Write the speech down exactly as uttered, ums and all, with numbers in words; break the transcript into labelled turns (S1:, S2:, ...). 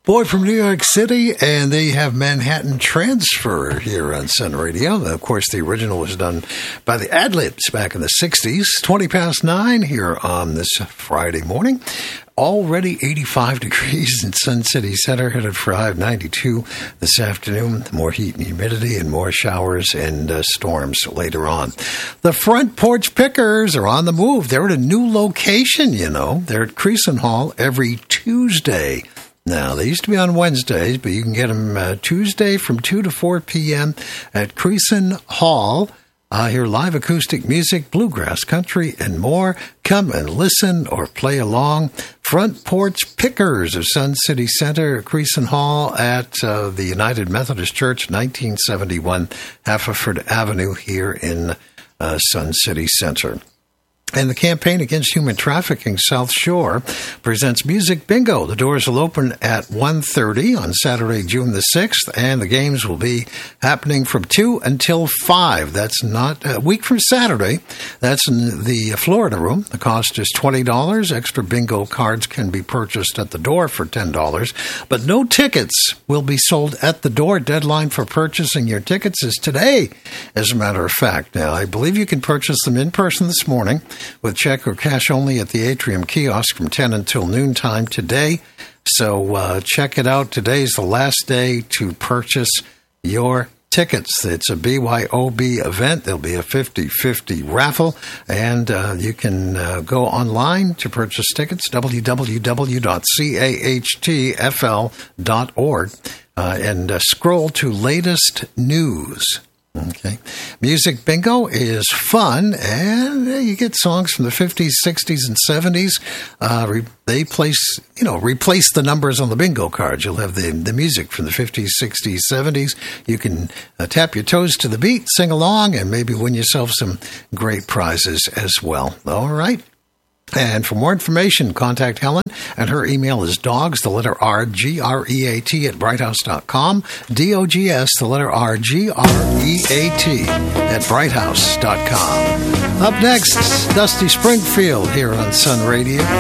S1: Boy from New York City, and they have Manhattan Transfer here on Sun Radio. Of course, the original was done by the Adlibs back in the sixties. twenty past nine here on this Friday morning. Already eighty-five degrees in Sun City Center, headed for high of ninety-two this afternoon. More heat and humidity and more showers and uh, storms later on. The Front Porch Pickers are on the move. They're at a new location, you know. They're at Creason Hall every Tuesday. Now, they used to be on Wednesdays, but you can get them uh, Tuesday from two to four p.m. at Creason Hall. Uh, hear live acoustic music, bluegrass, country, and more. Come and listen or play along. Front Porch Pickers of Sun City Center, Creason Hall at uh, the United Methodist Church, nineteen seventy-one Haverford Avenue here in uh, Sun City Center. And the Campaign Against Human Trafficking South Shore presents Music Bingo. The doors will open at one thirty on Saturday, June the sixth, and the games will be happening from two until five. That's not a week from Saturday. That's in the Florida room. The cost is twenty dollars. Extra bingo cards can be purchased at the door for ten dollars, but no tickets will be sold at the door. Deadline for purchasing your tickets is today, as a matter of fact. Now, I believe you can purchase them in person this morning with check or cash only at the Atrium Kiosk from ten until noontime today. So uh, check it out. Today's the last day to purchase your tickets. It's a B Y O B event. There'll be a fifty-fifty raffle, and uh, you can uh, go online to purchase tickets, w w w dot cahtfl dot org, uh, and uh, scroll to latest news. Okay. Music Bingo is fun, and you get songs from the fifties, sixties, and seventies. Uh, re- they place, you know, replace the numbers on the bingo cards. You'll have the, the music from the fifties, sixties, seventies. You can uh, tap your toes to the beat, sing along, and maybe win yourself some great prizes as well. All right. And for more information, contact Helen, and her email is dogs, the letter R, G R E A T, at bright house dot com, D O G S, the letter R, G R E A T, at bright house dot com. Up next, Dusty Springfield here on Sun Radio.